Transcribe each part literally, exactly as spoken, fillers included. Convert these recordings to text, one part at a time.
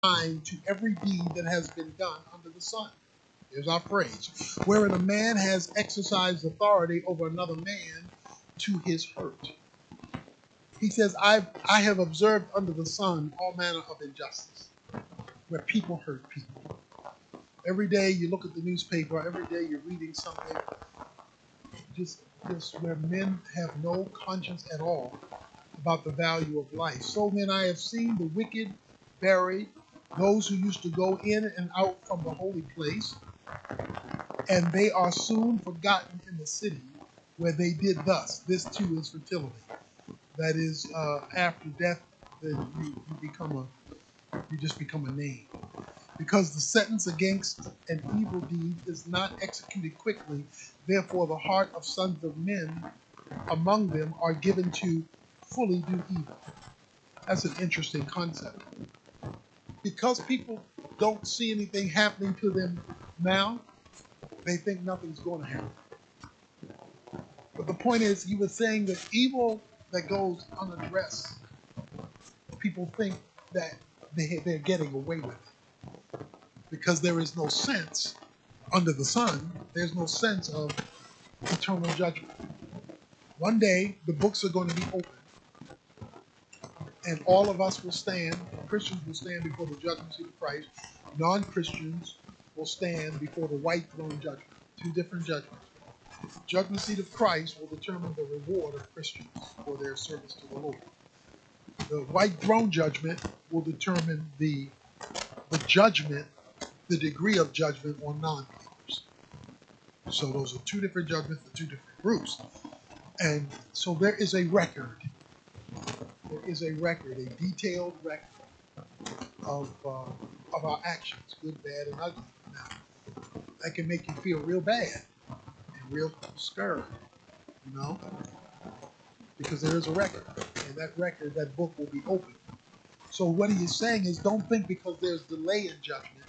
mind to every deed that has been done under the sun. Here's our phrase. Wherein a man has exercised authority over another man to his hurt. He says, I, I have observed under the sun all manner of injustice, where people hurt people. Every day you look at the newspaper, every day you're reading something, just, just where men have no conscience at all about the value of life. So then I have seen the wicked buried, those who used to go in and out from the holy place, and they are soon forgotten in the city where they did thus. This too is fertility. That is, uh, after death, then you, you become a, you just become a name. Because the sentence against an evil deed is not executed quickly, therefore the heart of sons of men among them are given to fully do evil. That's an interesting concept. Because people don't see anything happening to them now, they think nothing's going to happen. But the point is, he was saying that evil that goes unaddressed, people think that they, they're getting away with it. Because there is no sense under the sun, there's no sense of eternal judgment. One day, the books are going to be opened, and all of us will stand, Christians will stand before the judgment seat of Christ, non-Christians will stand before the white throne judgment. Two different judgments. Judgment seat of Christ will determine the reward of Christians for their service to the Lord. The white throne judgment will determine the, the judgment, the degree of judgment on non-believers. So those are two different judgments for two different groups. And so there is a record. There is a record, a detailed record of, uh, of our actions, good, bad, and ugly. Now, that can make you feel real bad and real scared, you know, because there is a record, and that record, that book will be open. So what he is saying is, don't think because there's delay in judgment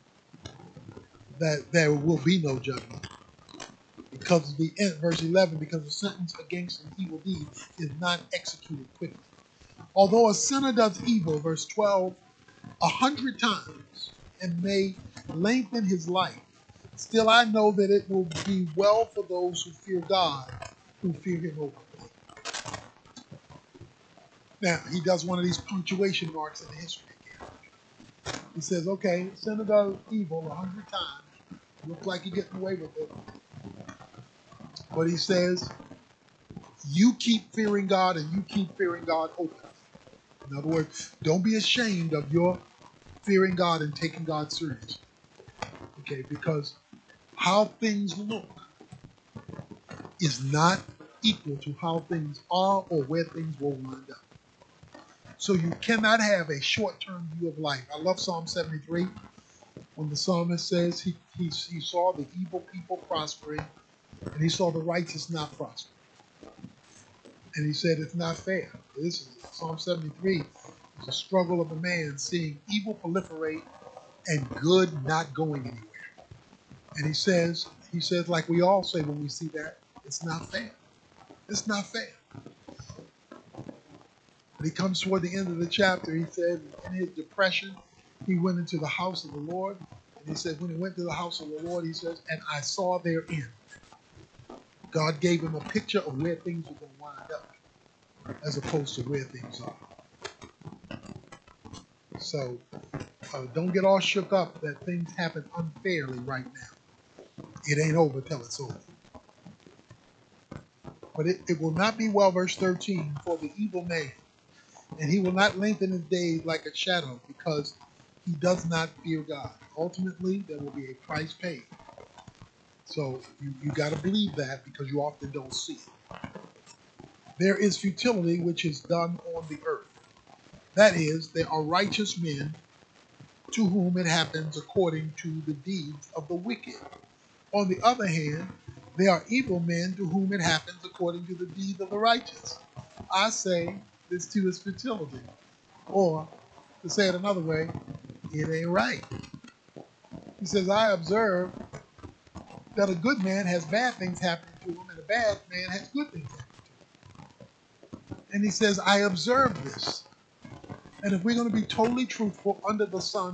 that there will be no judgment. Because of the end, verse eleven, because the sentence against an evil deed is not executed quickly. Although a sinner does evil, verse twelve, a hundred times and may lengthen his life, still I know that it will be well for those who fear God, who fear him openly. Now, he does one of these punctuation marks in the history again. He says, okay, sinner does evil a hundred times. Looks like you're getting away with it. But he says, you keep fearing God and you keep fearing God openly. In other words, don't be ashamed of your fearing God and taking God seriously. Okay, because how things look is not equal to how things are or where things will wind up. So you cannot have a short-term view of life. I love Psalm seventy-three when the psalmist says he, he, he saw the evil people prospering and he saw the righteous not prospering. And he said it's not fair. This is Psalm seventy-three. It's a struggle of a man seeing evil proliferate and good not going anywhere. And he says, he says, like we all say when we see that, it's not fair. It's not fair. But he comes toward the end of the chapter, he said, in his depression, he went into the house of the Lord. And he said, when he went to the house of the Lord, he says, and I saw their end. God gave him a picture of where things were going to wind up, as opposed to where things are. So uh, don't get all shook up that things happen unfairly right now. It ain't over till it's over. But it, it will not be well, verse thirteen, for the evil man, and he will not lengthen his days like a shadow, because he does not fear God. Ultimately, there will be a price paid. So you, you got to believe that, because you often don't see it. There is futility which is done on the earth. That is, there are righteous men to whom it happens according to the deeds of the wicked. On the other hand, there are evil men to whom it happens according to the deeds of the righteous. I say this too is futility. Or, to say it another way, it ain't right. He says, I observe that a good man has bad things happening to him, and a bad man has good things happening to him. And he says, I observe this. And if we're going to be totally truthful under the sun,